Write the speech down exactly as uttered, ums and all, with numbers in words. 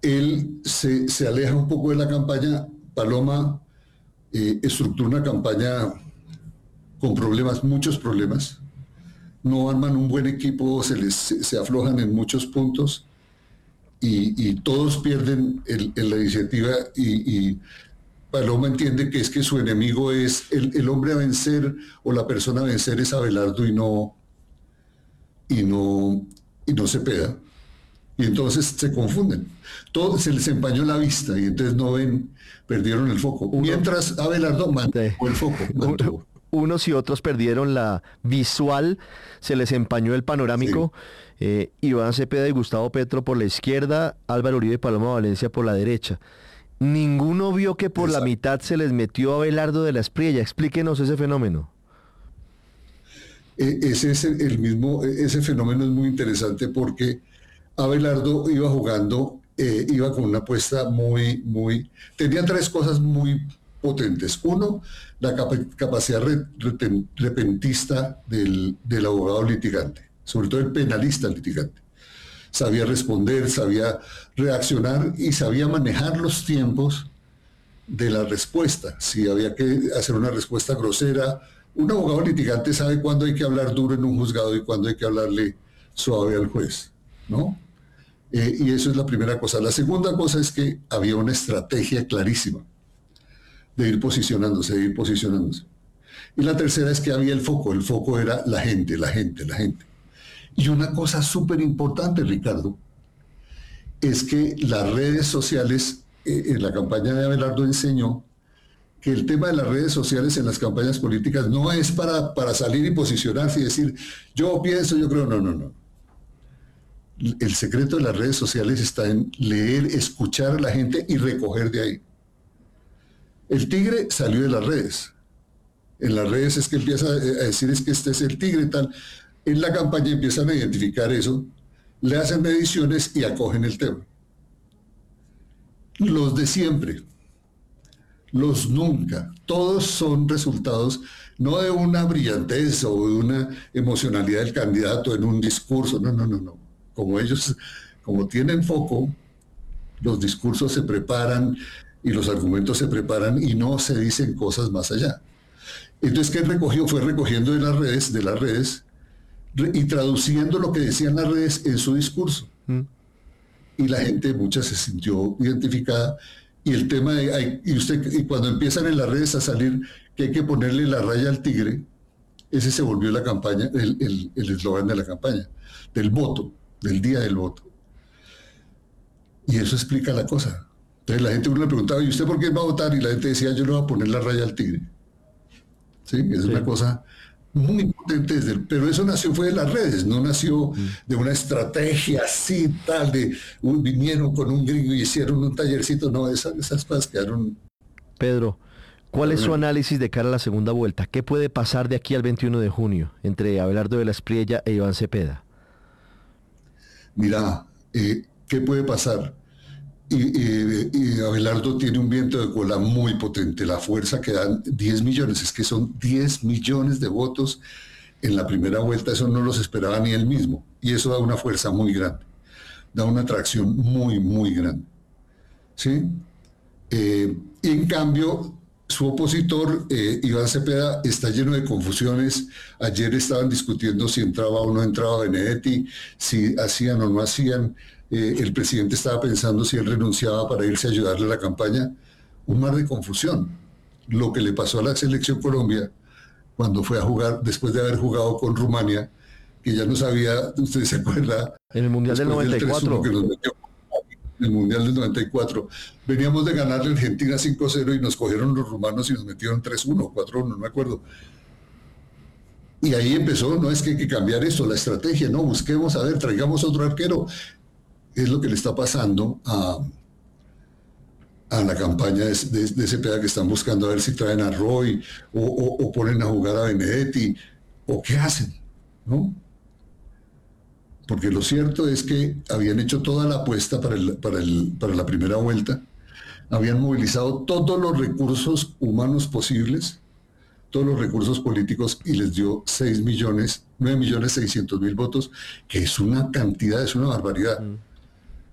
él se, se aleja un poco de la campaña. Paloma eh, estructura una campaña con problemas, muchos problemas. No arman un buen equipo, se les se, se aflojan en muchos puntos y, y todos pierden el, el, la iniciativa y, y Paloma entiende que es que su enemigo es el, el hombre a vencer o la persona a vencer es Abelardo y no y no y no Cepeda. Y entonces se confunden. Todo se les empañó la vista y entonces no ven, perdieron el foco. Uno, Mientras Abelardo mantuvo el foco. Mantuvo. Unos y otros perdieron la visual, se les empañó el panorámico. Sí. Eh, Iván Cepeda y Gustavo Petro por la izquierda, Álvaro Uribe y Paloma Valencia por la derecha. Ninguno vio que por Exacto. la mitad se les metió Abelardo de la Espriella. Explíquenos ese fenómeno. Eh, ese es el, el mismo, ese fenómeno es muy interesante porque Abelardo iba jugando, eh, iba con una apuesta muy, muy... Tenía tres cosas muy potentes. Uno, la cap- capacidad re- re- repentista del, del abogado litigante, sobre todo el penalista litigante. Sabía responder, sabía reaccionar y sabía manejar los tiempos de la respuesta. Si había que hacer una respuesta grosera, un abogado litigante sabe cuándo hay que hablar duro en un juzgado y cuándo hay que hablarle suave al juez, ¿no? Eh, y eso es la primera cosa. La segunda cosa es que había una estrategia clarísima de ir posicionándose, de ir posicionándose. Y la tercera es que había el foco. El foco era la gente, la gente, la gente. Y una cosa súper importante, Ricardo, es que las redes sociales, eh, en la campaña de Abelardo enseñó que el tema de las redes sociales en las campañas políticas no es para, para salir y posicionarse y decir, yo pienso, yo creo, no, no, no. El secreto de las redes sociales está en leer, escuchar a la gente y recoger de ahí. El tigre salió de las redes. En las redes es que empieza a decir es que este es el tigre tal. En la campaña empiezan a identificar eso, le hacen mediciones y acogen el tema. Los de siempre, los nunca, todos son resultados no de una brillantez o de una emocionalidad del candidato en un discurso, no, no, no, no. Como ellos, como tienen foco, los discursos se preparan y los argumentos se preparan y no se dicen cosas más allá. Entonces, ¿qué recogió? Fue recogiendo de las redes, de las redes, y traduciendo lo que decían las redes en su discurso. Mm. Y la gente, mucha se sintió identificada. Y el tema de, hay, y usted, y cuando empiezan en las redes a salir que hay que ponerle la raya al tigre, ese se volvió la campaña, el eslogan de la campaña, del voto, del día del voto. Y eso explica la cosa. Entonces la gente uno le preguntaba, ¿y usted por qué va a votar? Y la gente decía, yo le voy a poner la raya al tigre. ¿Sí? Es sí. una cosa muy potente, desde el, pero eso nació fue de las redes, no nació mm. de una estrategia así, tal, de uh, vinieron con un gringo y hicieron un tallercito, no, esas, esas cosas quedaron... Pedro, ¿cuál es su análisis de cara a la segunda vuelta? ¿Qué puede pasar de aquí al veintiuno de junio entre Abelardo de la Espriella e Iván Cepeda? Mira, eh, ¿qué puede pasar? Y, y, y Abelardo tiene un viento de cola muy potente, la fuerza que dan diez millones, es que son diez millones de votos en la primera vuelta, eso no los esperaba ni él mismo, y eso da una fuerza muy grande, da una atracción muy, muy grande. ¿Sí? Eh, y en cambio, su opositor, eh, Iván Cepeda, está lleno de confusiones. Ayer estaban discutiendo si entraba o no entraba Benedetti, si hacían o no hacían. Eh, el presidente estaba pensando si él renunciaba para irse a ayudarle a la campaña. Un mar de confusión. Lo que le pasó a la Selección Colombia cuando fue a jugar, después de haber jugado con Rumania, que ya no sabía, usted se acuerda, en el Mundial del noventa y cuatro. Que nos metió en el Mundial del noventa y cuatro. Veníamos de ganarle a Argentina cinco cero y nos cogieron los rumanos y nos metieron tres uno, cuatro uno, no me acuerdo. Y ahí empezó, no es que hay que cambiar esto, la estrategia, no, busquemos, a ver, traigamos otro arquero. Es lo que le está pasando a, a la campaña de, de, de Cepeda, que están buscando a ver si traen a Roy o, o, o ponen a jugar a Benedetti, o qué hacen, ¿no? Porque lo cierto es que habían hecho toda la apuesta para, el, para, el, para la primera vuelta, habían movilizado todos los recursos humanos posibles, todos los recursos políticos, y les dio seis millones, nueve millones seiscientos mil votos, que es una cantidad, es una barbaridad. Mm.